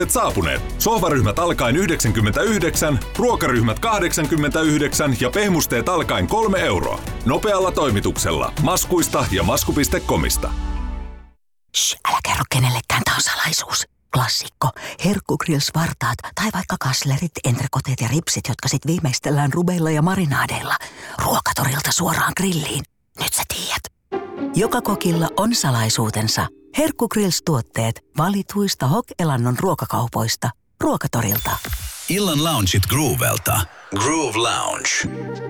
saapuneet. Sohvaryhmät alkaen 99, ruokaryhmät 89 ja pehmusteet alkaen 3 euroa. Nopealla toimituksella. Maskuista ja masku.comista. Shh, älä kerro kenellekään, tää on salaisuus. Klassikko. Herkkugrills-vartaat tai vaikka kaslerit, entrekoteet ja ripsit, jotka sit viimeistellään rubeilla ja marinaadeilla. Ruokatorilta suoraan grilliin. Nyt sä tiedät. Joka kokilla on salaisuutensa. Herkkugrills-tuotteet valituista Hok-Elannon ruokakaupoista. Ruokatorilta. Illan loungeit Groovelta. Groove Lounge.